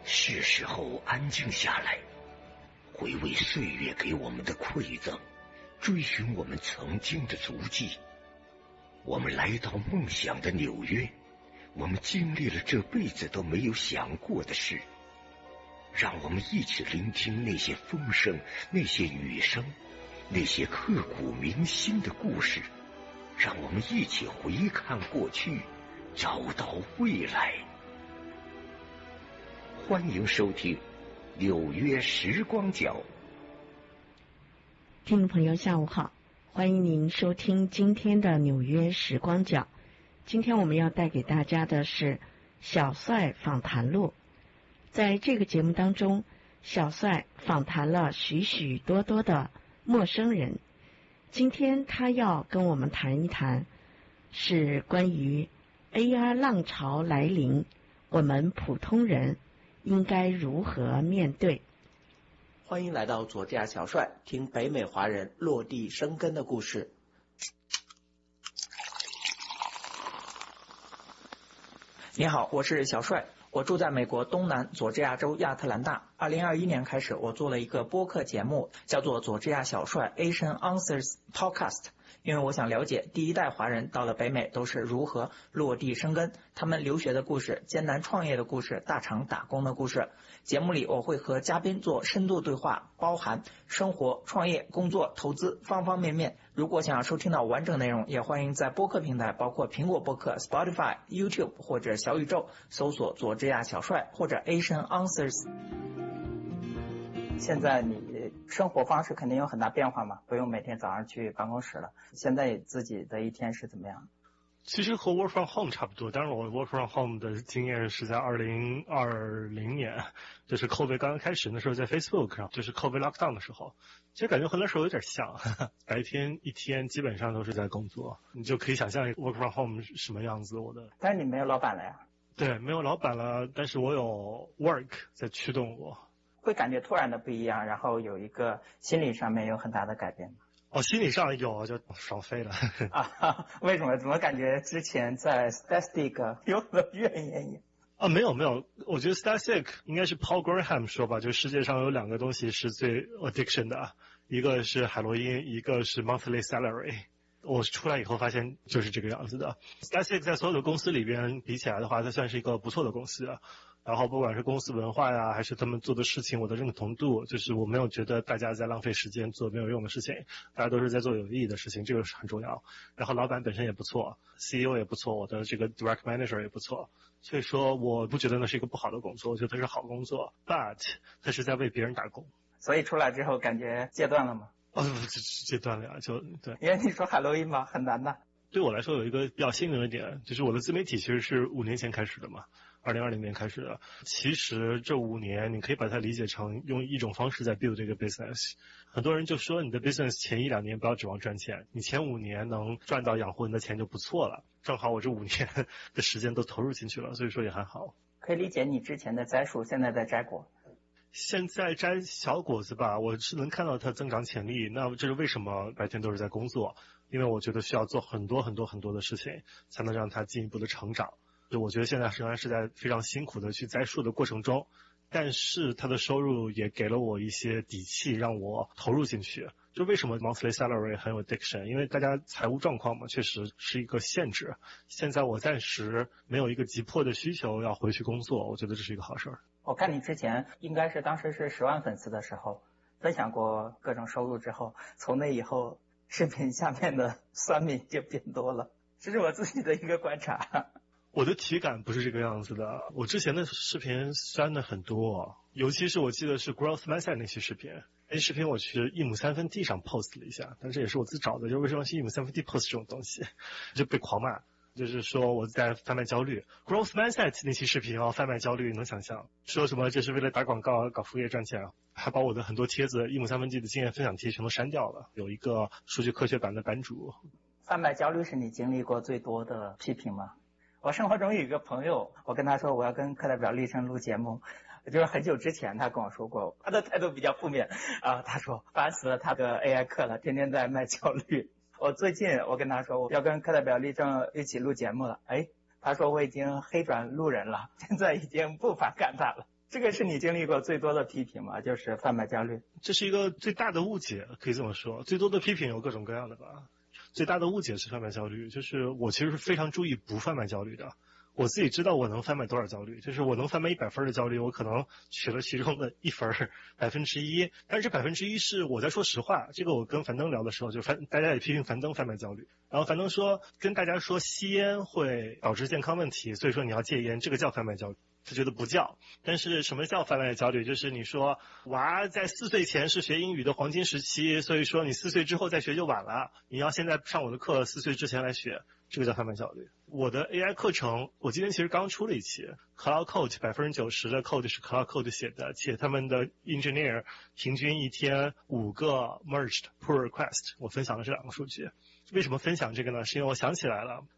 是时候安静下来，回味岁月给我们的馈赠，追寻我们曾经的足迹。我们来到梦想的纽约，我们经历了这辈子都没有想过的事。让我们一起聆听那些风声，那些雨声，那些刻骨铭心的故事。让我们一起回看过去，找到未来。欢迎收听纽约时光角。 听众朋友下午好，欢迎您收听今天的纽约时光角。今天我们要带给大家的是小帅访谈录。在这个节目当中，小帅访谈了许许多多的陌生人。今天他要跟我们谈一谈，是关于 AR 浪潮来临，我们普通人应该如何面对。 欢迎来到佐治亚小帅，听北美华人落地生根的故事。你好，我是小帅，我住在美国东南佐治亚州亚特兰大。2021年开始，我做了一个播客节目，叫做佐治亚小帅 Asian Answers Podcast。因为我想了解第一代华人到了北美都是如何落地生根，他们留学的故事，艰难创业的故事，大厂打工的故事。节目里我会和嘉宾做深度对话，包含生活、创业、工作、投资方方面面。如果想要收听到完整内容，也欢迎在播客平台，包括苹果播客、Spotify、YouTube 或者小宇宙搜索佐治亚小帅或者 Asian Answers。现在你生活方式肯定有很大变化嘛，不用每天早上去办公室了。现在自己的一天是怎么样？ 其实和 work from home 差不多，但是我 work from home 的经验是在2020年，就是 COVID 刚刚开始的时候，在 Facebook 上，就是 COVID lockdown 的时候，其实感觉很多时候有点像，白天一天基本上都是在工作，你就可以想象 work from home 是什么样子。 但是你没有老板了呀？ 对，没有老板了，但是我有 work 在驱动我。 会感觉突然的不一样，然后有一个心理上面有很大的改变吗？ 心理上有，就爽飞了。 为什么？怎么感觉之前在 Statistic 有了怨言一样？ 没有，我觉得 Statistic 应该是 Paul Graham 说吧，就世界上有两个东西是最 addiction 的，一个是海洛因，一个是 monthly salary。我出来以后发现就是这个样子的。Statistic 在所有的公司里边比起来的话，它算是一个不错的公司。然后不管是公司文化呀，还是他们做的事情，我的认同度，就是我没有觉得大家在浪费时间做没有用的事情，大家都是在做有意义的事情，这个是很重要。然后老板本身也不错， CEO 也不错，我的这个 direct manager 也不错，所以说我不觉得那是一个不好的工作，我觉得它是好工作， but 它是在为别人打工。 所以出来之后感觉戒断了吗？ 戒断了呀，就对。 因为你说海洛因嘛，很难的。 对我来说有一个比较幸运的点，就是我的自媒体其实是5年前开始的嘛，2020年开始的。其实这5年你可以把它理解成用一种方式在 build 这个 business。很多人就说你的 business 前1-2年不要指望赚钱，你前5年能赚到养活你的钱就不错了。正好我这5年的时间都投入进去了，所以说也还好。 可以理解你之前的栽树，现在在摘果。 现在摘小果子吧，我是能看到它增长潜力。那这是为什么白天都是在工作？因为我觉得需要做很多的事情，才能让它进一步的成长。就我觉得现在仍然是在非常辛苦的去栽树的过程中，但是它的收入也给了我一些底气，让我投入进去。就为什么 monthly salary 很有 addiction？ 因为大家财务状况嘛，确实是一个限制。现在我暂时没有一个急迫的需求要回去工作，我觉得这是一个好事儿。 我看你之前应该是当时是10万粉丝的时候分享过各种收入之后，从那以后视频下面的酸民就变多了，这是我自己的一个观察。 我的体感不是这个样子的，我之前的视频酸的很多，尤其是我记得是 growth mindset 那期视频，那视频我去1亩3分地上 post 了一下，但是也是我自找的，就是为什么去1亩3分地 post 这种东西，就被狂骂。就是说我在贩卖焦虑 growth mindset 那期视频贩卖焦虑能想象，说什么这是为了打广告搞副业赚钱，还把我的很多帖子1亩3分地的经验分享帖全都删掉了，有一个数据科学版的版主。 贩卖焦虑是你经历过最多的批评吗？我生活中有一个朋友，我跟他说我要跟课代表立生录节目，就是很久之前他跟我说过，他的态度比较负面他说烦死了他的 AI 课了，天天在卖焦虑。我最近我跟他说我要跟课代表立正一起录节目了，他说我已经黑转路人了，现在已经不反感他了。 这个是你经历过最多的批评吗？就是贩卖焦虑。 这是一个最大的误解，可以这么说。最多的批评有各种各样的吧。最大的误解是贩卖焦虑，就是我其实是非常注意不贩卖焦虑的。我自己知道我能贩卖多少焦虑，就是我能贩卖100分的焦虑，我可能取了其中的1分，1%，但是这1%是我在说实话。这个我跟樊登聊的时候，就大家也批评樊登贩卖焦虑，然后樊登说跟大家说吸烟会导致健康问题，所以说你要戒烟，这个叫贩卖焦虑。他觉得不叫。但是什么叫贩卖焦虑？就是你说娃在4岁前是学英语的黄金时期，所以说你4岁之后再学就晚了，你要现在上我的课4岁之前来学，这个叫贩卖焦虑。我的 AI 课程，我今天其实刚出了一期 Cloud Code， 90%的 code 是 Cloud Code 写的，且他们的 engineer 平均一天5个 merged pull request。 我分享的是2个数据。为什么分享这个呢？是因为我想起来了，